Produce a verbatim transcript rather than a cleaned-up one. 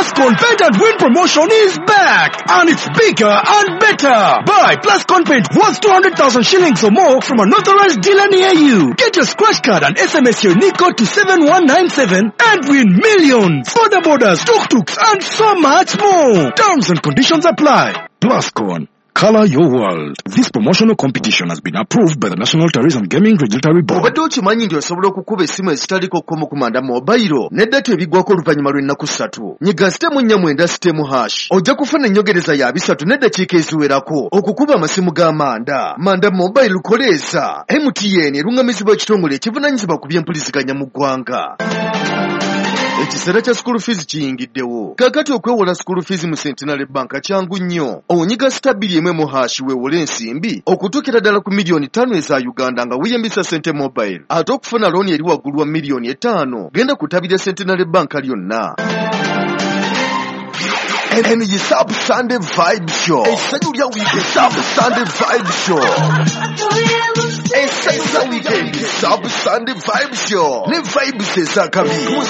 Plascon Paint and Win promotion is back, and it's bigger and better. Buy Plascon Paint worth two hundred thousand shillings or more from an authorized dealer near you. Get your scratch card and S M S your unique code to seven one nine seven and win millions. Border borders, tuk-tuks, and so much more. Terms and conditions apply. Plascon. Color your world. This promotional competition has been approved by the National Tourism Gaming Regulatory Board. Obadde okimanyi nti osobola okukuba essimu ezitaliko okukoma ku manda mobile ne data ebigwako oluvannyuma lw'ennaku ssatu. Nyiga sitemu nnya mwenda sitemu hash. Ojja kufuna ennyongereza ya bisatu n'eddakiika eziwerako okukuba amasimu g'amanda. Manda mobile lukoleeza. M T N erungamizibwa ekitongole ekivunaanyizibwa ku by'empuliziganya mu ggwanga. Ekiseera kya school fees kiyingiddewo. Kakati okwewola school fees mu Centenary Bank kyangu nnyo. Onyiga stabili emwe mu hash weewole ensimbi okutuukira ddala ku miliyoni ttaano eza Uganda nga weeyambisa Sente Mobile. Ate okufuna looni eri waggulu wa miliyoni etaano genda kutabira Centenary Bank lyonna. And you sub Sunday vibe show. A Saturday weekend sub Sunday vibe show. A Saturday weekend sub Sunday vibe show. Ne vibe sesa kabi. Mu